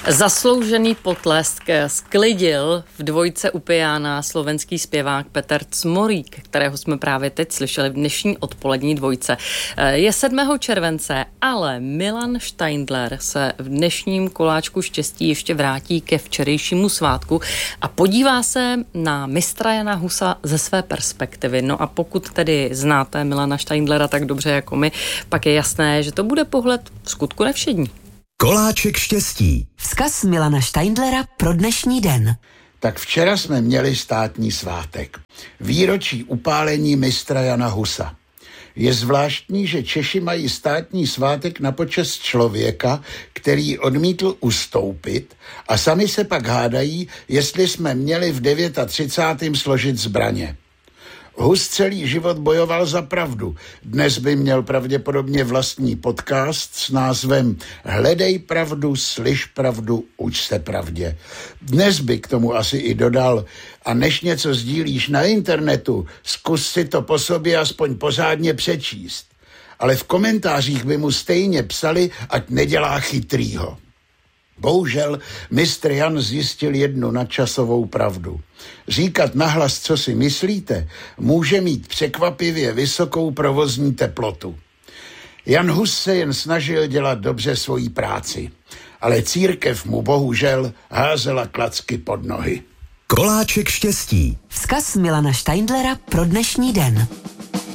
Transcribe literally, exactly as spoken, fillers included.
Zasloužený potlesk sklidil v dvojce Upijána slovenský zpěvák Peter Cmorík, kterého jsme právě teď slyšeli v dnešní odpolední dvojce. Je sedmého července, ale Milan Štajndler se v dnešním koláčku štěstí ještě vrátí ke včerejšímu svátku a podívá se na mistra Jana Husa ze své perspektivy. No a pokud tedy znáte Milana Štajndlera tak dobře jako my, pak je jasné, že to bude pohled v skutku nevšední. Koláček štěstí. Vzkaz Milana Štajndlera pro dnešní den. Tak včera jsme měli státní svátek. Výročí upálení mistra Jana Husa. Je zvláštní, že Češi mají státní svátek na počest člověka, který odmítl ustoupit, a sami se pak hádají, jestli jsme měli v třicátém devátém složit zbraně. Hus celý život bojoval za pravdu. Dnes by měl pravděpodobně vlastní podcast s názvem Hledej pravdu, slyš pravdu, uč se pravdě. Dnes by k tomu asi i dodal: a než něco sdílíš na internetu, zkus si to po sobě aspoň pořádně přečíst. Ale v komentářích by mu stejně psali, ať nedělá chytrýho. Bohužel mistr Jan zjistil jednu nadčasovou pravdu. Říkat nahlas, co si myslíte, může mít překvapivě vysokou provozní teplotu. Jan Hus se jen snažil dělat dobře svoji práci, ale církev mu bohužel házela klacky pod nohy. Koláček štěstí. Vzkaz Milana Štajndlera pro dnešní den.